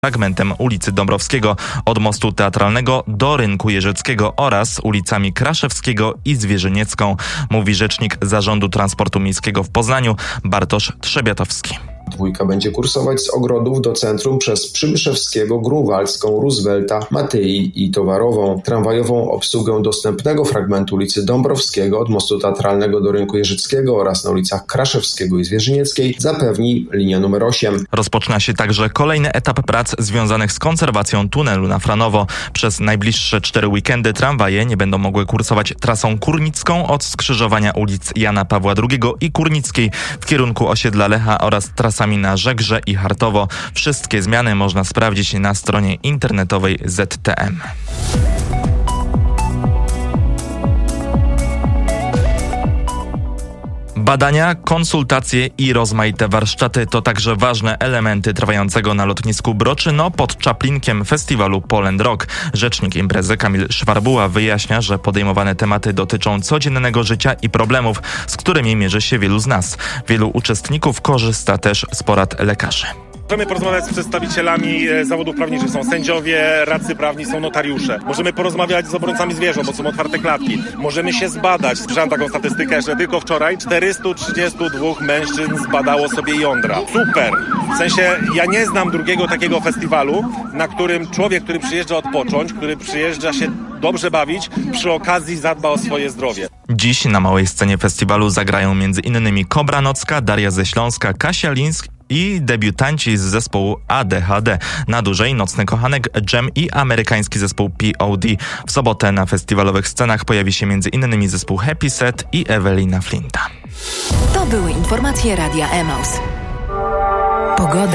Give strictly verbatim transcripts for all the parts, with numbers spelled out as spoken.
fragmentem ulicy Dąbrowskiego od mostu Teatralnego do Rynku Jeżyckiego oraz ulicami Kraszewskiego i Zwierzyniecką, mówi rzecznik Zarządu Transportu Miejskiego w Poznaniu Bartosz Trzebiatowski. Dwójka będzie kursować z Ogrodów do centrum przez Przybyszewskiego, Grunwaldzką, Roosevelta, Matyi i Towarową. Tramwajową obsługę dostępnego fragmentu ulicy Dąbrowskiego od mostu Teatralnego do Rynku Jeżyckiego oraz na ulicach Kraszewskiego i Zwierzynieckiej zapewni linia numer osiem. Rozpoczyna się także kolejny etap prac związanych z konserwacją tunelu na Franowo. Przez najbliższe cztery weekendy tramwaje nie będą mogły kursować trasą kurnicką od skrzyżowania ulic Jana Pawła drugiego i Kurnickiej w kierunku osiedla Lecha oraz trasami na Żegrze i Hartowo. Wszystkie zmiany można sprawdzić na stronie internetowej Z T M. Badania, konsultacje i rozmaite warsztaty to także ważne elementy trwającego na lotnisku Broczyno pod Czaplinkiem festiwalu Poland Rock. Rzecznik imprezy Kamil Szwarbuła wyjaśnia, że podejmowane tematy dotyczą codziennego życia i problemów, z którymi mierzy się wielu z nas. Wielu uczestników korzysta też z porad lekarzy. Możemy porozmawiać z przedstawicielami zawodów prawniczych, są sędziowie, radcy prawni, są notariusze. Możemy porozmawiać z obrońcami zwierząt, bo są otwarte klatki. Możemy się zbadać. Słyszałem taką statystykę, że tylko wczoraj czterystu trzydziestu dwóch mężczyzn zbadało sobie jądra. Super! W sensie ja nie znam drugiego takiego festiwalu, na którym człowiek, który przyjeżdża odpocząć, który przyjeżdża się dobrze bawić, przy okazji zadba o swoje zdrowie. Dziś na małej scenie festiwalu zagrają między innymi Kobra Nocka, Daria ze Śląska, Kasia Lińsk i debiutanci z zespołu A D H D. Na dłużej Nocny Kochanek, Dżem i amerykański zespół P O D. W sobotę na festiwalowych scenach pojawi się między innymi zespół Happy Set i Ewelina Flinta. To były informacje Radia Emaus. Pogoda.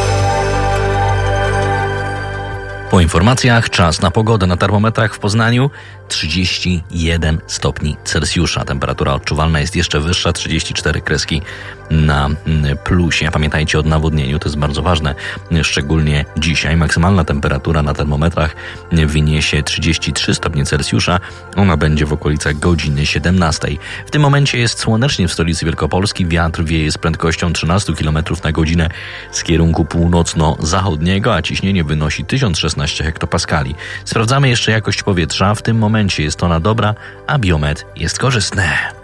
Po informacjach czas na pogodę. Na termometrach w Poznaniu trzydzieści jeden stopni Celsjusza. Temperatura odczuwalna jest jeszcze wyższa, trzydzieści cztery kreski na plusie. Pamiętajcie o nawodnieniu, to jest bardzo ważne, szczególnie dzisiaj. Maksymalna temperatura na termometrach wyniesie trzydzieści trzy stopnie Celsjusza. Ona będzie w okolicach godziny siedemnastej. W tym momencie jest słonecznie w stolicy Wielkopolski. Wiatr wieje z prędkością trzynaście kilometrów na godzinę z kierunku północno-zachodniego, a ciśnienie wynosi tysiąc szesnaście hektopaskali. Sprawdzamy jeszcze jakość powietrza. W tym momencie jest ona dobra, a biometr jest korzystny.